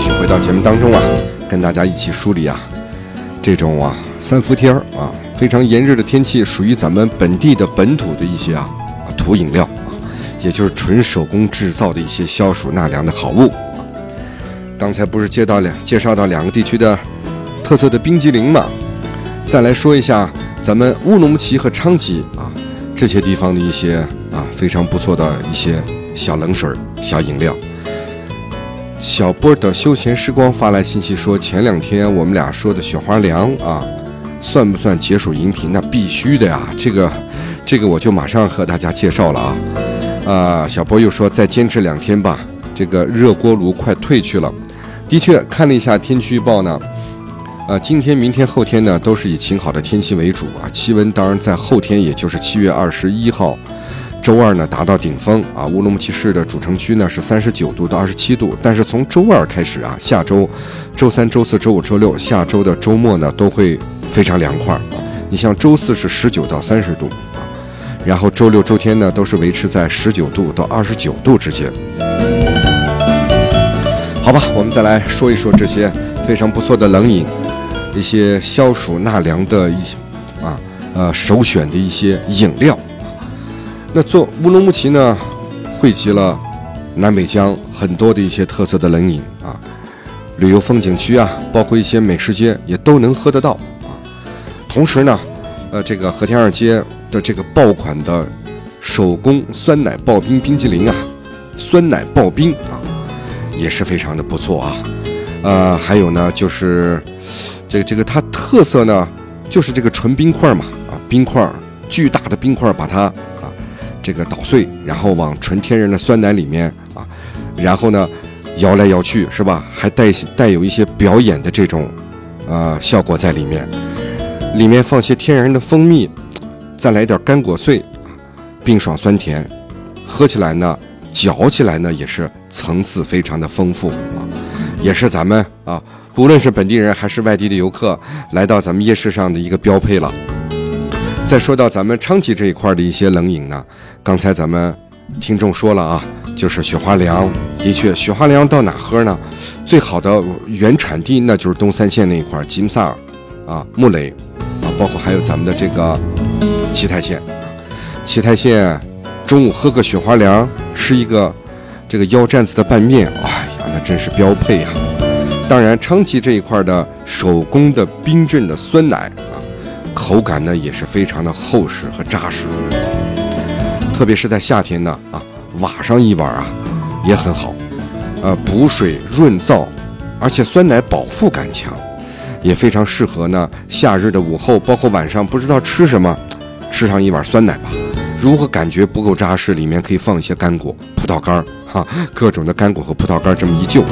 续回到节目当中啊，跟大家一起梳理啊，这种三伏天啊，非常炎热的天气，属于咱们本地的本土的一些土饮料啊，也就是纯手工制造的一些消暑纳凉的好物。刚才不是介绍到2个地区的特色的冰激凌嘛？再来说一下咱们乌鲁木齐和昌吉啊这些地方的一些非常不错的一些小冷水、小饮料。小波的休闲时光发来信息说，前2天我们俩说的雪花凉算不算解暑饮品？那必须的呀，这个我就马上和大家介绍了小波又说再坚持2天吧，这个热锅炉快退去了。的确，看了一下天气预报呢，今天、明天、后天呢都是以晴好的天气为主气温当然在后天，也就是7月21号。周二呢达到顶峰乌鲁木齐市的主城区呢是39度到27度，但是从周二开始下周周3、周4、周5、周6，下周的周末呢都会非常凉快你像周4是19到30度然后周6、周天呢都是维持在19度到29度之间。好吧，我们再来说一说这些非常不错的冷饮，一些消暑纳凉的一些首选的一些饮料。那做乌鲁木齐呢，汇集了南北疆很多的一些特色的冷饮旅游风景区包括一些美食街也都能喝得到同时呢，这个和田二街的这个爆款的手工酸奶刨冰冰激凌酸奶刨冰也是非常的不错还有呢就是这个它特色呢就是这个纯冰块嘛冰块巨大的冰块把它这个捣碎，然后往纯天然的酸奶里面然后呢摇来摇去是吧，还带有一些表演的这种效果在里面，里面放些天然的蜂蜜，再来点干果碎，冰爽酸甜，喝起来呢嚼起来呢也是层次非常的丰富也是咱们不论是本地人还是外地的游客来到咱们夜市上的一个标配了。再说到咱们昌吉这一块的一些冷饮呢，刚才咱们听众说了就是雪花凉。的确，雪花凉到哪喝呢？最好的原产地那就是东三县那一块，吉木萨尔木垒包括还有咱们的这个七台县。七台县中午喝个雪花凉，吃一个这个腰蘸子的拌面，那真是标配当然，昌吉这一块的手工的冰镇的酸奶口感呢也是非常的厚实和扎实，特别是在夏天呢挖上一碗也很好，补水润燥，而且酸奶饱腹感强，也非常适合呢夏日的午后，包括晚上不知道吃什么，吃上一碗酸奶吧。如果感觉不够扎实，里面可以放一些干果、葡萄干各种的干果和葡萄干这么一就。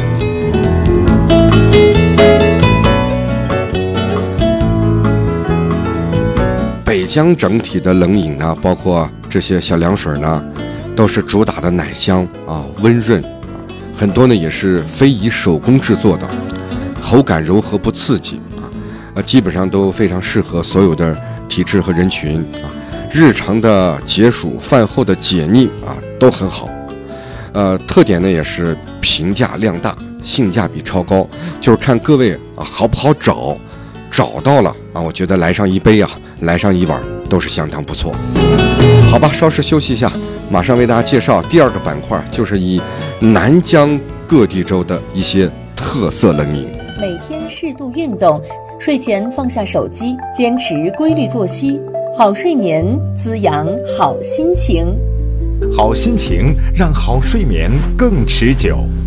北疆整体的冷饮呢，包括这些小凉水呢，都是主打的奶香温润很多呢也是非遗手工制作的，口感柔和不刺激基本上都非常适合所有的体质和人群日常的解暑、饭后的解腻都很好。特点呢也是平价量大，性价比超高，就是看各位好不好找到了我觉得来上一杯来上一碗都是相当不错。好吧，稍事休息一下，马上为大家介绍第2个板块，就是以南疆各地州的一些特色冷饮。 每天适度运动，睡前放下手机，坚持规律作息，好睡眠滋养好心情， 好心情让好睡眠更持久。